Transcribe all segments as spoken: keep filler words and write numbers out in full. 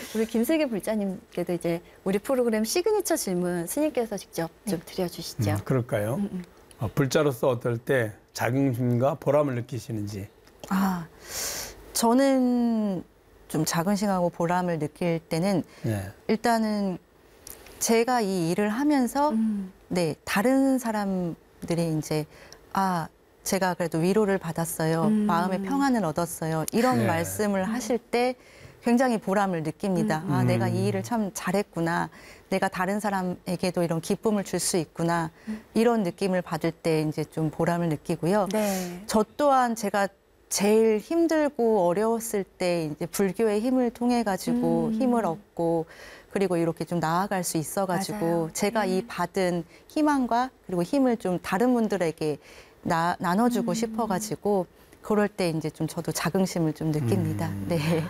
우리 김슬기 불자님께도 이제 우리 프로그램 시그니처 질문 스님께서 직접 좀 드려주시죠. 음, 그럴까요? 음, 음. 어, 불자로서 어떨 때 자긍심과 보람을 느끼시는지. 아, 저는 좀 자긍심하고 보람을 느낄 때는 네. 일단은 제가 이 일을 하면서 음. 네, 다른 사람들이 이제 아, 제가 그래도 위로를 받았어요. 음. 마음의 평안을 얻었어요. 이런 네. 말씀을 하실 때 굉장히 보람을 느낍니다. 음. 아, 음. 내가 이 일을 참 잘했구나. 내가 다른 사람에게도 이런 기쁨을 줄 수 있구나. 이런 느낌을 받을 때 이제 좀 보람을 느끼고요. 네. 저 또한 제가 제일 힘들고 어려웠을 때 이제 불교의 힘을 통해 가지고 음. 힘을 얻고 그리고 이렇게 좀 나아갈 수 있어 가지고 맞아요. 제가 네. 이 받은 희망과 그리고 힘을 좀 다른 분들에게 나, 나눠주고 음. 싶어 가지고 그럴 때 이제 좀 저도 자긍심을 좀 느낍니다. 음. 네.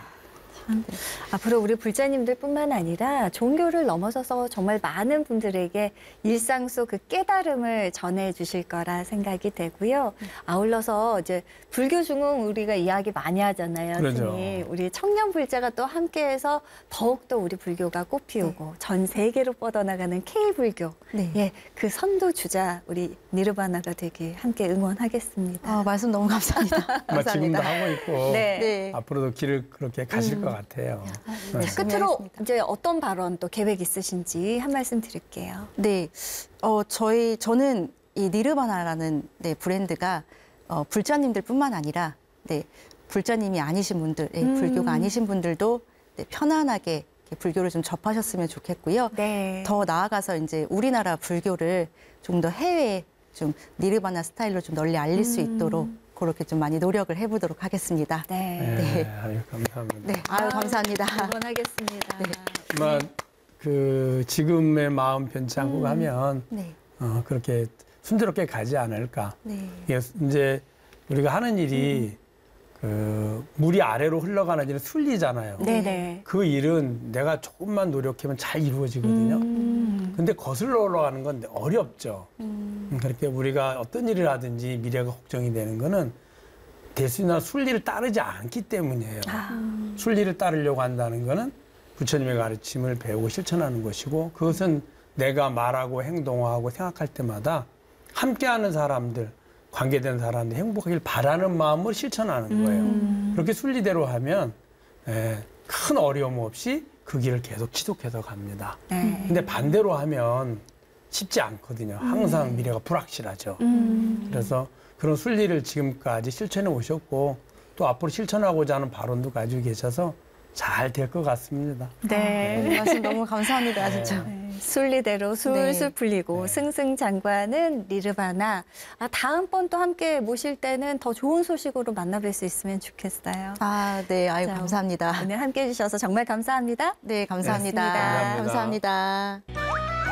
앞으로 우리 불자님들뿐만 아니라 종교를 넘어서서 정말 많은 분들에게 일상 속 그 깨달음을 전해 주실 거라 생각이 되고요. 아울러서 이제 불교 중흥 우리가 이야기 많이 하잖아요. 그러죠. 스님. 우리 청년 불자가 또 함께해서 더욱더 우리 불교가 꽃피우고 전 세계로 뻗어나가는 K불교. 네. 예, 그 선도 주자 우리 니르바나가 되길 함께 응원하겠습니다. 아, 말씀 너무 감사합니다. 아마 지금도 감사합니다. 하고 있고 네. 네. 앞으로도 길을 그렇게 가실 음. 것 같아요. 네, 네. 끝으로 하겠습니다. 이제 어떤 발언 또 계획 있으신지 한 말씀 드릴게요. 네, 어, 저희, 저는 이 니르바나라는 네, 브랜드가 어, 불자님들뿐만 아니라 네, 불자님이 아니신 분들, 네, 음. 불교가 아니신 분들도 네, 편안하게 이렇게 불교를 좀 접하셨으면 좋겠고요. 네. 더 나아가서 이제 우리나라 불교를 좀 더 해외에 좀 니르바나 스타일로 좀 널리 알릴 수 음. 있도록 그렇게 좀 많이 노력을 해보도록 하겠습니다. 네. 네. 네. 아유, 감사합니다. 네, 아유 감사합니다. 응원하겠습니다. 아마 그 지금의 마음 변치 않고 음. 가면 네, 어, 그렇게 순조롭게 가지 않을까. 네, 이게 이제 우리가 하는 일이 그 물이 아래로 흘러가는 일은 순리잖아요. 네네. 그 일은 내가 조금만 노력하면 잘 이루어지거든요. 음. 근데 거슬러 올라가는 건 어렵죠. 음, 음, 그렇게 우리가 어떤 일을 하든지 미래가 걱정이 되는 거는 대수나 순리를 따르지 않기 때문이에요. 아. 순리를 따르려고 한다는 거는 부처님의 가르침을 배우고 실천하는 것이고 그것은 내가 말하고 행동하고 생각할 때마다 함께하는 사람들, 관계된 사람들 행복하길 바라는 마음을 실천하는 거예요. 음. 그렇게 순리대로 하면 에, 큰 어려움 없이 그 길을 계속 지속해서 갑니다. 네. 근데 반대로 하면 쉽지 않거든요. 항상 미래가 불확실하죠. 음. 그래서 그런 순리를 지금까지 실천해 오셨고 또 앞으로 실천하고자 하는 발언도 가지고 계셔서 잘 될 것 같습니다. 네. 네, 말씀 너무 감사합니다, 진짜. 네, 순리대로 술술 네. 풀리고 네. 승승장구하는 니르바나. 아, 다음번 또 함께 모실 때는 더 좋은 소식으로 만나뵐 수 있으면 좋겠어요. 아, 네, 아유 자, 감사합니다. 오늘 함께 해주셔서 정말 감사합니다. 네, 감사합니다. 네, 감사합니다. 감사합니다.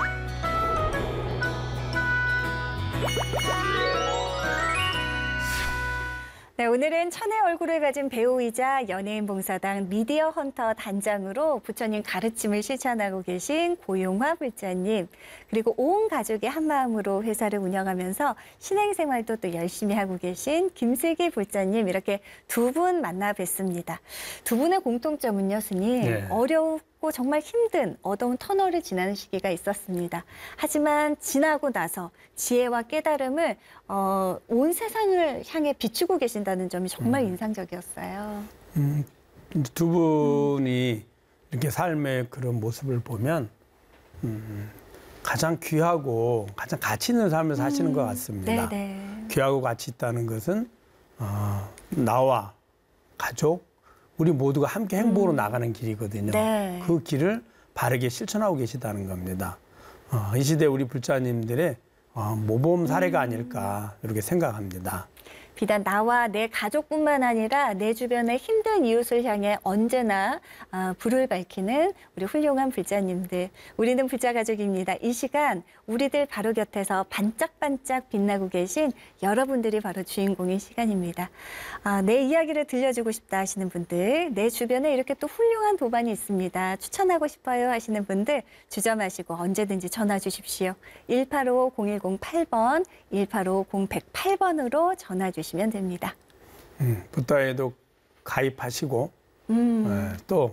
네, 오늘은 천의 얼굴을 가진 배우이자 연예인 봉사당 미디어 헌터 단장으로 부처님 가르침을 실천하고 계신 고용화 불자님, 그리고 온 가족이 한마음으로 회사를 운영하면서 신행생활도 또 열심히 하고 계신 김슬기 불자님, 이렇게 두 분 만나 뵀습니다. 두 분의 공통점은요, 스님, 네. 어렵고 정말 힘든 어두운 터널을 지나는 시기가 있었습니다. 하지만 지나고 나서 지혜와 깨달음을 어, 온 세상을 향해 비추고 계신다는 점이 정말 인상적이었어요. 음, 두 분이 이렇게 삶의 그런 모습을 보면 음, 가장 귀하고 가장 가치 있는 삶을 사시는 것 같습니다. 네네. 귀하고 가치 있다는 것은 어, 나와 가족, 우리 모두가 함께 행복으로 나가는 길이거든요. 네. 그 길을 바르게 실천하고 계시다는 겁니다. 어, 이 시대 우리 불자님들의 어, 모범 사례가 아닐까 이렇게 생각합니다. 비단 나와 내 가족뿐만 아니라 내 주변의 힘든 이웃을 향해 언제나 아, 불을 밝히는 우리 훌륭한 불자님들. 우리는 불자 가족입니다. 이 시간 우리들 바로 곁에서 반짝반짝 빛나고 계신 여러분들이 바로 주인공인 시간입니다. 아, 내 이야기를 들려주고 싶다 하시는 분들, 내 주변에 이렇게 또 훌륭한 도반이 있습니다. 추천하고 싶어요 하시는 분들 주저마시고 언제든지 전화 주십시오. 일팔오 공일공팔 번, 일팔오 공백팔 번으로 전화 주십시오. 시면 됩니다. 음, 부타에도 가입하시고 음. 예, 또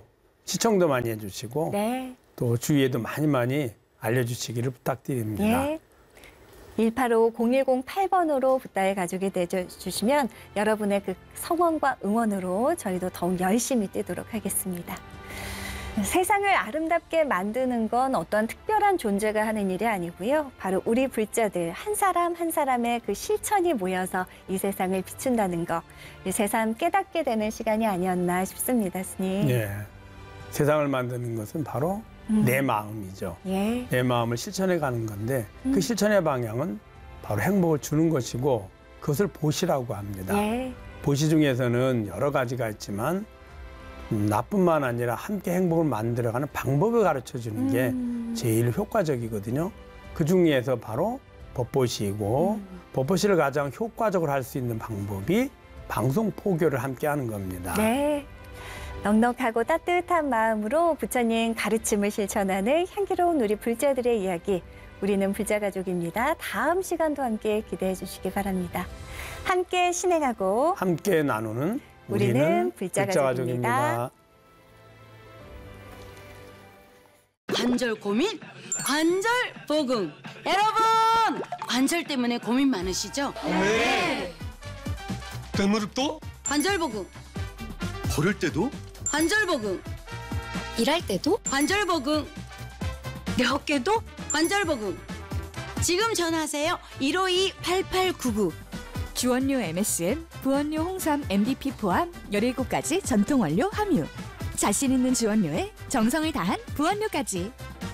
시청도 많이 해주시고 네. 또 주위에도 많이 많이 알려주시기를 부탁드립니다. 예. 일팔오 공일공팔 번으로 붓다의 가족이 되어주시면 여러분의 그 성원과 응원으로 저희도 더욱 열심히 뛰도록 하겠습니다. 세상을 아름답게 만드는 건 어떤 특별한 존재가 하는 일이 아니고요. 바로 우리 불자들 한 사람 한 사람의 그 실천이 모여서 이 세상을 비춘다는 거. 이 새삼 깨닫게 되는 시간이 아니었나 싶습니다, 스님. 예. 세상을 만드는 것은 바로 음. 내 마음이죠. 예. 내 마음을 실천해 가는 건데 음. 그 실천의 방향은 바로 행복을 주는 것이고 그것을 보시라고 합니다. 예. 보시 중에서는 여러 가지가 있지만 음, 나뿐만 아니라 함께 행복을 만들어가는 방법을 가르쳐 주는 게 음. 제일 효과적이거든요. 그 중에서 바로 법보시이고 음. 법보시를 가장 효과적으로 할 수 있는 방법이 방송 포교를 함께 하는 겁니다. 네. 넉넉하고 따뜻한 마음으로 부처님 가르침을 실천하는 향기로운 우리 불자들의 이야기. 우리는 불자가족입니다. 다음 시간도 함께 기대해 주시기 바랍니다. 함께 신행하고 함께 나누는 우리는 우리는 불자가족입니다. 불자가족입니다. 관절 고민? 관절 보금. 여러분! 관절 때문에 고민 많으시죠? 네. 뒷무릎도? 관절 보금. 걸을 때도? 관절 보금. 일할 때도 관절 보금. 내 어깨도 관절 보금. 지금 전화하세요. 일오이 팔팔구구. 주원료 엠에스엠, 부원료 홍삼 엠디피 포함 열일곱 가지 전통 원료 함유. 자신 있는 주원료에 정성을 다한 부원료까지.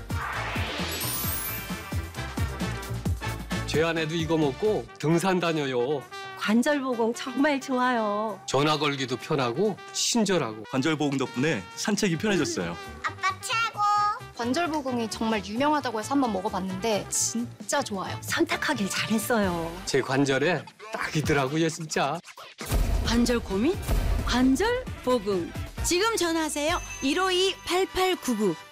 제 아내도 이거 먹고 등산 다녀요. 관절보공 정말 좋아요. 전화 걸기도 편하고 친절하고. 관절보험 덕분에 산책이 편해졌어요. 관절보공이 정말 유명하다고 해서 한번 먹어봤는데 진짜 좋아요. 선택하길 잘했어요. 제 관절에 딱이더라고요, 진짜. 관절 고민? 관절 보금. 지금 전화하세요. 일오이 팔팔구구.